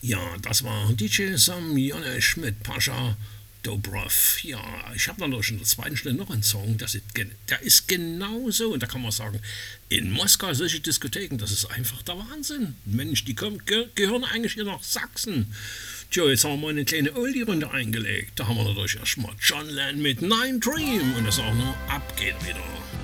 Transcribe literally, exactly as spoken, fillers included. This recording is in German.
Ja, das war D J Sam Janesch mit Pascha Dobrov. Ja, ich habe natürlich in der zweiten Stelle noch einen Song, das ist, der ist genauso, und da kann man sagen, in Moskau solche Diskotheken, das ist einfach der Wahnsinn. Mensch, die kommen, ge gehören eigentlich hier nach Sachsen. Tja, jetzt haben wir eine kleine Oldie-Runde eingelegt. Da haben wir natürlich erstmal John Lennon mit Nine Dream und das auch noch ab geht wieder.